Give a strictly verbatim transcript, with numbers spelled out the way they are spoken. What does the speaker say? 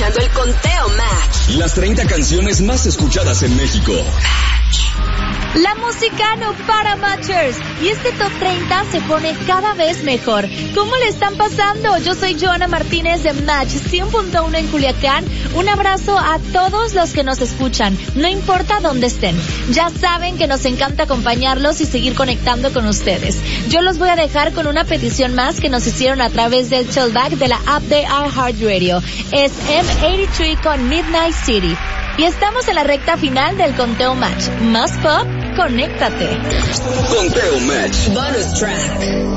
escuchando el Conteo Match. Las treinta canciones más escuchadas en México. La música no para, Matchers. Y este top treinta se pone cada vez mejor. ¿Cómo le están pasando? Yo soy Joana Martínez de Match cien punto uno en Culiacán. Un abrazo a todos los que nos escuchan, no importa dónde estén. Ya saben que nos encanta acompañarlos y seguir conectando con ustedes. Yo los voy a dejar con una petición más que nos hicieron a través del Shellback de la app de iHeartRadio. Es M ochenta y tres con Midnight City. Y estamos en la recta final del Conteo Match. Más pop, conéctate. Conteo Match. Bonus track.